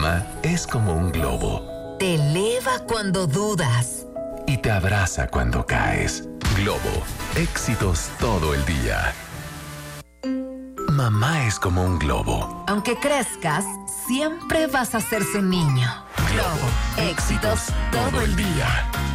Mamá es como un globo. Te eleva cuando dudas. Y te abraza cuando caes. Globo, éxitos todo el día. Mamá es como un globo. Aunque crezcas, siempre vas a ser su niño. Globo, éxitos todo el día.